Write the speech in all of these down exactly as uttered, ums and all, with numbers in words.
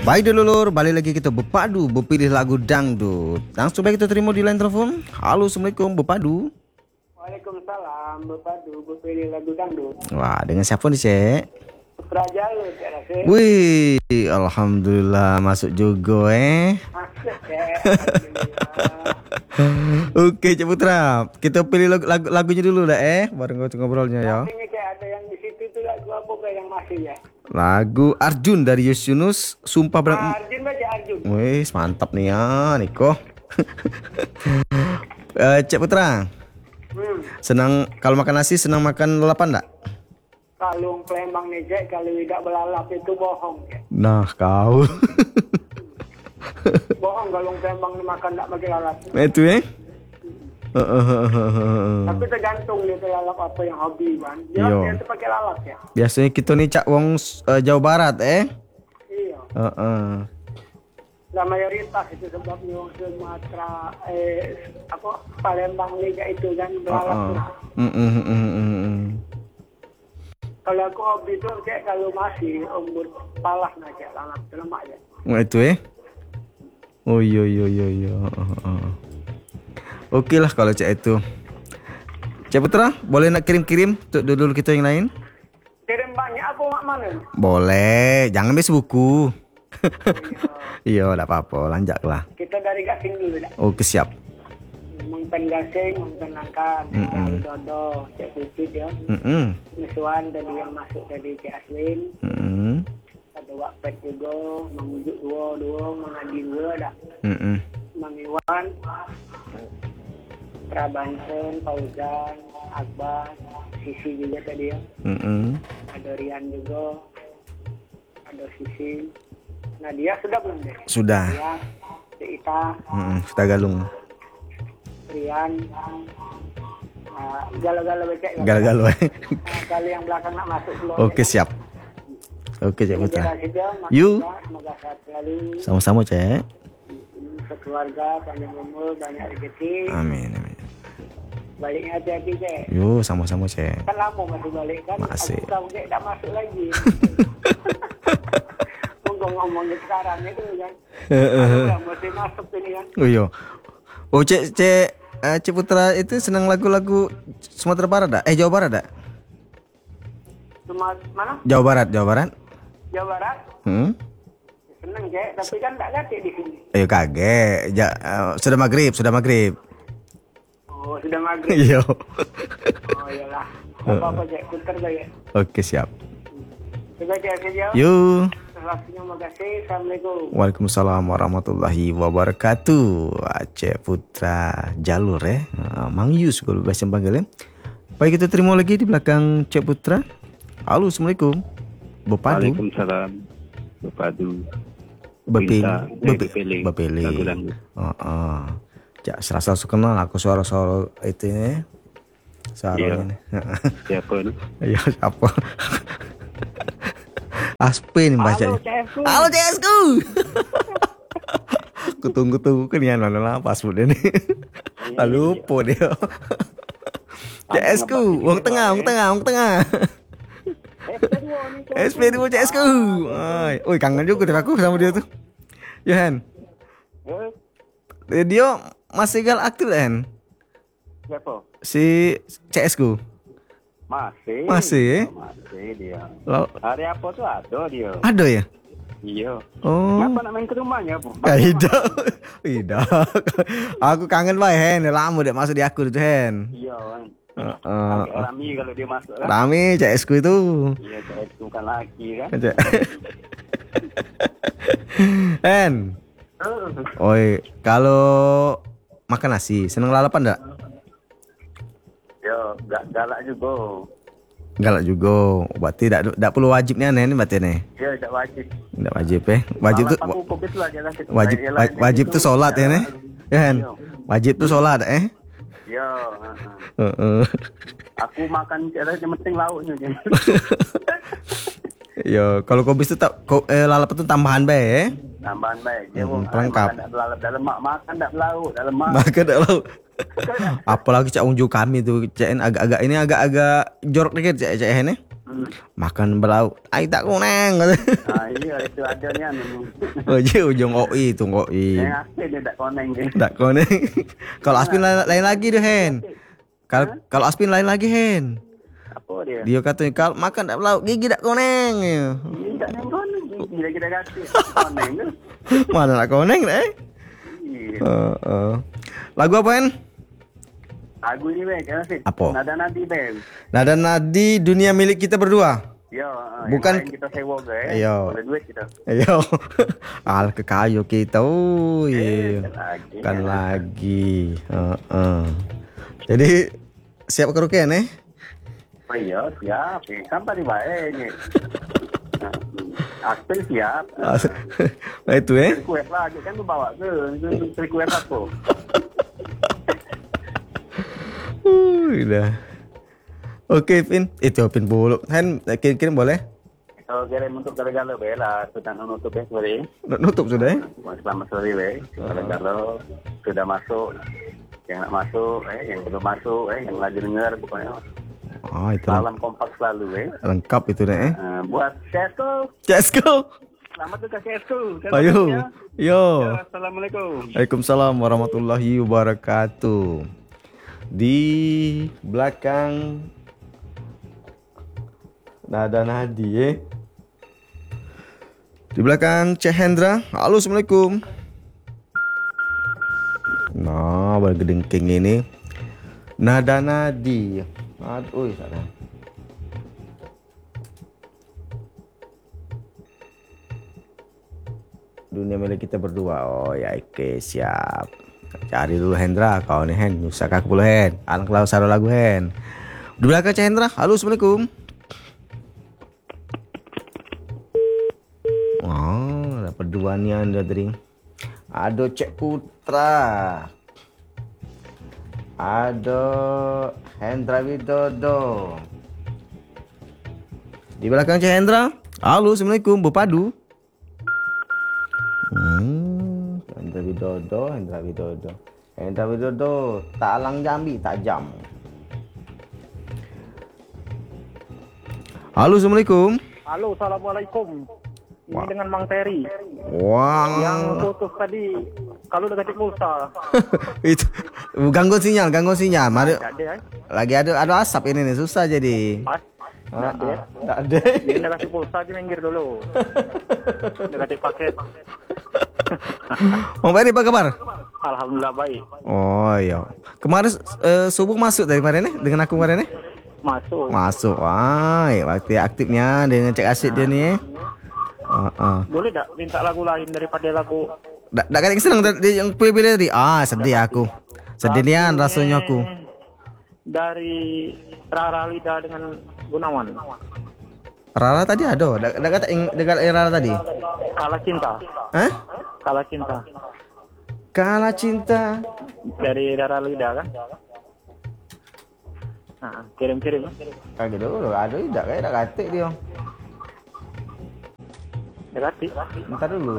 Baik dulu lur, balik lagi kita berpadu, berpilih lagu dangdut. Langsung baik kita terima di line telepon. Halo, assalamualaikum berpadu. Waalaikumsalam, berpadu, berpilih lagu dangdut. Wah, dengan siapa nih Cek? Putra Jalur, Cek Rasid. Wih, alhamdulillah masuk juga eh. Masuk, Cek. Alhamdulillah. Oke Cek Putra, kita pilih lagu, lagu lagunya dulu dah eh, baru ngobrolnya ya. Ini kayak ada yang di situ tuh lagu apa kayak yang masih ya? Lagu Arjun dari Yus Yunus, Sumpah Berang. Arjun baca Arjun. Wih, mantap nih ya, Niko. uh, Cek Putra, Hmm. senang kalau makan nasi, senang makan lalapan enggak? Kalau Palembang nih Cek, kalau tidak belalap itu bohong ya. Nah, kau. Bohong kalau Palembang nih makan tidak pakai lalap. Itu ya? Tapi tergantung dia tuh lalap apa yang hobi kan. Dia Iya. dia tuh pakai lalap ya. Biasanya kita nih cak wong uh, Jawa Barat eh. Iya. Heeh. Nah mayoritas itu sebabnya orang Sumatera eh apa Palembang Liga itu kan belalap. Heeh. Kalau aku hobi itu kayak kalau masih umur palas nah kayak lalap lemak ya. Nah, itu eh. Oh iya iya iya iya. Heeh. Oke lah kalau cak itu. Cak Putra, boleh nak kirim-kirim untuk dulu kita yang lain? Kirim banyak aku mak mana? Boleh, jangan bes buku. Iya, enggak apa-apa, lanjak lah. Kita dari gasing dulu dah. Oke, siap. Mungkin gasing, mungkin langkan, Mm-mm. dodo, cek putih ya. Heeh. Misuan tadi yang masuk dari Cik Aslin. Heeh. Ada Wakpet juga, mengujuk dua, dua, mengadi dua dah. Heeh. Mang Iwan, Prabanten, Fauzan, Akbar, Sisi juga tadi ya. Heeh. Ada Rian juga, ada Sisi. Nah dia sudah belum deh? Sudah. Dia, si Ita, Heeh, sudah galung. Rian, uh, galau-galau becek. Galau-galau. Nah, kalau yang belakang nak masuk keluar. Oke, siap. Oke, Cak Putra. Yuk. Yuk. Semoga sehat selalu. Sama-sama, Cek. Sekeluarga, panjang umur, banyak rezeki. Amin, amin. Baliknya hati-hati, Cek. Yuk, sama-sama, Cek. Kan lama masih balik kan? Masih. Aku tahu Cek tak masuk lagi. Mungkin ngomongin sekarang itu kan. Aku masih masuk ini kan. Oh iya. Oh, Cek, Cek, eh, Cek Putra itu senang lagu-lagu Sumatera Barat dak? Eh, Jawa Barat dak? Cuma mana? Jawa Barat, Jawa Barat. Jawa Barat. Hmm? Seneng, Cek. Tapi kan tak ganti di sini. Ayo kaget. Ja, eh, sudah maghrib, sudah maghrib. Oh, sudah maghrib. Iya. Oh, iyalah. Apa-apa, Cek. Putar saja. Oke, siap. Coba Cek saja. Yuk. Waktunya makasih. Assalamualaikum. Waalaikumsalam warahmatullahi wabarakatuh. Aceh Putra Jalur ya. Nah, Mang Yus kalau bahasa panggilnya. Baik, kita terima lagi di belakang Cek Putra. Halo, assalamualaikum. Bepadu. Waalaikumsalam. Bepadu. Bepilih. Bepilih. Bepilih. Lagu dangdut. Oh, oh. Cak serasa kenal aku suara-suara itu ini. Suara Iya. ini. Siapa nih? Iya, siapa? Aspe nih bacanya. Halo, Cekku. Halo Cesku. Kutunggu-tunggu kan ya mana lah pas muda nih. Lalu lupa dia. Cesku, wong tengah, wong tengah, wong tengah. S P dua Cesku. Oi, oi kangen juga dengan aku sama dia tuh. Yohan. Dia masih gal aktif kan? Siapa? Si C S ku. Masih. Masih? Masih dia. Lalu Hari apa tuh ada dia? ada ya? Iya. Oh. Kenapa nak main ke rumahnya? Bu? Tidak. Tidak. Aku kangen bae Hen, lama deh masuk di aku itu Hen. Iya kan. Heeh. Agak Rami kalau dia masuk kan. Rame C S ku itu. Iya, saya itu bukan lagi kan. Aja. Hen. Oi, kalau makan nasi, seneng lalapan enggak? Yo, gak galak juga. Galak juga. Berarti enggak enggak perlu wajib nih aneh nih berarti nih. Iya, tidak wajib. Enggak wajib ya. Wajib tuh Malah aku kopi itu aja lah. wajib wa- wajib tuh sholat ya nih. Ya Hen. Wajib tuh sholat eh. Iya. Heeh. Aku makan cara yang penting lauknya. Yo, kalau kopi itu tak ko, eh, lalap itu tambahan bae ya. Tambahan baik. Dia Hmm, wong pelengkap. makan tak belalap dalam mak makan tak belauk dalam mak. Maka dak lauk. Apalagi cak unjuk kami tuh, cak agak-agak ini agak-agak jorok dikit cak cak ini. Hmm. Makan belauk. Ai tak koneng. Kata. Ah, iya, itu ada ni anu. Oh, je ujung O I tu O I. Yang akhir dia tak koneng je. Tak koneng. Kalau Aspin lain, lain lagi dia Hen. Kalau kalau Aspin lain lagi Hen. Apa dia? Dia kata kalau makan tak belauk gigi tak koneng. Dia tak koneng koneng. Bila kita kata koneng tu. Mana nak koneng eh? Iya. Uh, uh. Lagu apa Hen? Lagu ni weh, kan Asyik? Apa? Nada Nadi bang. Nada Nadi Dunia Milik Kita Berdua. Ya, ah, Bukan- yang lain kita sewa ke eh. Ya. Boleh duit kita. Ayo. Al kekayo kita. Oh, Eh, yeah. lagi. Kan lagi. Uh, uh. Jadi siap kerukian eh? Oh iya, siap. Eh, sampai di baik ni. Aspel siap. Nah, itu eh. Request lah, kan tu bawa ke? Itu request apa? Uh, dah. Okey, Pin. Itu Pin buluk. Hen, kirim-kirim boleh? So, kirim untuk gala-gala be lah. Sudah menutup eh, sorry. Nut- Nutup sudah eh? Selamat sore be. Gala-gala sudah masuk. Yang nak masuk, eh, yang belum masuk, eh, yang lagi dengar pokoknya. Ah, itu Salam kompak selalu eh. lengkap itu dah eh. Uh, buat Sesko. Let's go. Selamat juga Sesko. Ayo. Yo. Assalamualaikum. Waalaikumsalam warahmatullahi wabarakatuh. Di belakang Nada Nadi eh. Di belakang Cik Hendra. Halo, Assalamualaikum. Nah, bergedengking ini Nada Nadi. Aduh, sana. Dunia Milik Kita Berdua. Oh ya, oke, siap. Cari dulu Hendra, kau nih Hen, nyusak aku pula Hen. Anak lau saro lagu Hen. Di belakang Cik Hendra. Halo, Assalamualaikum. Oh, dapat dua nih anda tadi. Ada Cek Putra. Ada Hendra Widodo. Di belakang Cik Hendra. Halo, Assalamualaikum. Berpadu. Hmm, Hendra Widodo, Hendra Widodo. Hendra Widodo, tak alang Jambi, tak jam. Halo, Assalamualaikum. Halo, Assalamualaikum. Ini Wah. dengan Mang Terry. Wah. Yang putus tadi, kalau udah kasih pulsa. Itu gangguan sinyal, gangguan sinyal. Mari Tak ada eh. lagi ada ada asap ini nih, susah jadi. Pas. Tak ada. eh. Tak ada. Dia udah kasih pulsa aja minggir dulu. Udah kasih paket. Mau Ferry apa kabar? Alhamdulillah baik. Oh iya. Kemarin eh, subuh masuk dari kemarin nih dengan aku kemarin nih. Masuk. Masuk. Wah, waktu aktifnya dengan cek asyik dia nih. Uh, uh. Boleh tak minta lagu lain daripada lagu Dak dak kadang senang dia yang pilih tadi. Ah, sedih aku. Sedih nian rasanya aku. dari Rara Lida dengan Gunawan. Rara tadi ada. Dak dak kata ing dekat Rara tadi. Kalah Cinta. Hah? Kalah Cinta. Kala cinta. Dari Rara Lida kan? Nah, kirim-kirim. Kagak dulu, ada tidak kayak dak katik dia. Dekati. Bentar dulu.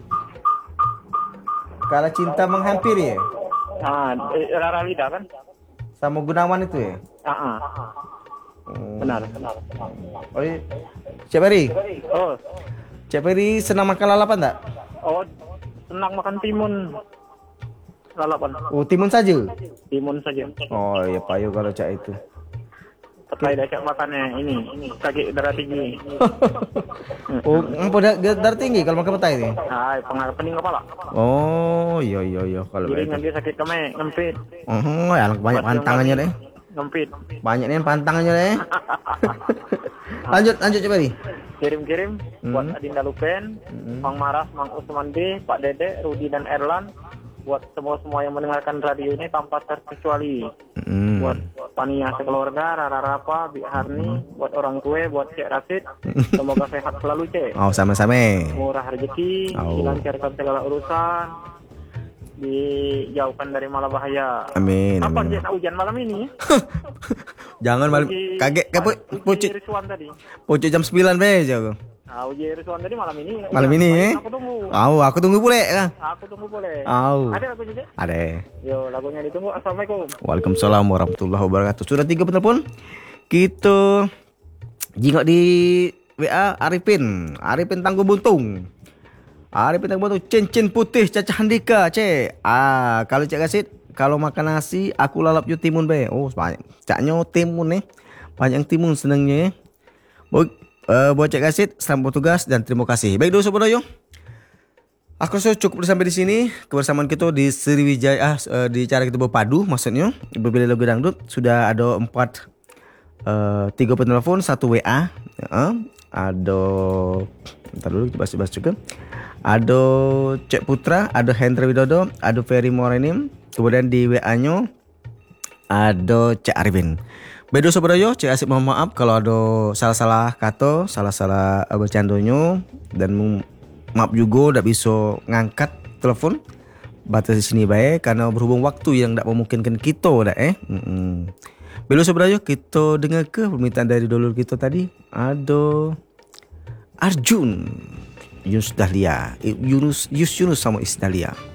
Kala cinta menghampiri ya? Ah, eh, Rara Lida kan? Sama Gunawan itu ya? Ah, ah. Hmm. Benar, benar. Oh, iya. Cik Peri, Oh, Cik Peri senang makan lalapan tak? oh, senang makan timun. Lalapan. Oh, timun saja? Timun saja. Oh, ya payu kalau cak itu. Petai dah cak makannya ini, sakit darah tinggi. Oh, apa dah darah tinggi kalau makan petai ni? Ah, pengaruh pening kepala. Oh, iya iya iya kalau Jadi begitu. dia sakit kemeh, ngempit. Oh, ya banyak pantangannya deh. Ngempit. Banyak nih pantangannya deh. Lanjut, lanjut Cik Peri. Kirim-kirim buat Hmm. Adinda Lupen, Hmm. Mang Maras, Mang Usman B, Pak Dede, Rudi dan Erlan. Buat semua-semua yang mendengarkan radio ini tanpa terkecuali. Hmm. Buat Pania sekeluarga, Rara Rapa, Bi Harni, buat orang tua, buat Cik Rasid. Semoga sehat selalu Cik. Oh, sama-sama. Murah rezeki, Oh. dilancarkan segala urusan, dijauhkan dari malah bahaya. Amin, Apa amin. Cik nak hujan malam ini? Jangan malam Uji- kaget kapu Uji pucuk Rizwan tadi. pucuk jam sembilan be jago. Ah, uji Rizwan tadi malam ini. Malam Udah, ini baik, eh. Aku tunggu. Oh, aku tunggu boleh kan? Aku tunggu boleh. Oh. Ada lagu juga? Ada. Yo, lagunya ditunggu. Assalamualaikum. Waalaikumsalam warahmatullahi wabarakatuh. Sudah tiga penelpon. Kita Jingok di W A Arifin, Arifin Tangguh Buntung. Arifin Tangguh Buntung, cincin putih Caca Handika, cek. Ah, kalau cek kasih, kalau makan nasi aku lalap yo timun be. Oh, banyak. Caknya timun nih. Banyak timun senangnya. Bo, uh, buat cek kasih, selamat bertugas dan terima kasih. Baik dulu sobat doyo. Aku rasa cukup sampai di sini kebersamaan kita di Sriwijaya, uh, di cara kita berpadu, maksudnya berbeda lagu dangdut. Sudah ada empat, uh, tiga penelpon, satu W A, uh, ada, ntar dulu kita bahas-bahas juga. Ada Cek Putra, ada Hendra Widodo, ada Ferry Morenim, kemudian di W A-nya ada Cek Arifin. Bedo sobat doyo, Cek Asik mohon maaf kalau ada salah-salah kata, salah-salah uh, bercandanya, dan maaf juga tak bisa ngangkat telepon batas di sini baik karena berhubung waktu yang tak memungkinkan kita dah eh. Hmm. Belo sobat doyo, kita dengar ke permintaan dari dulur kita tadi. Ada Arjun Yunus Dahlia, Yunus Yus Yunus sama Isdahlia.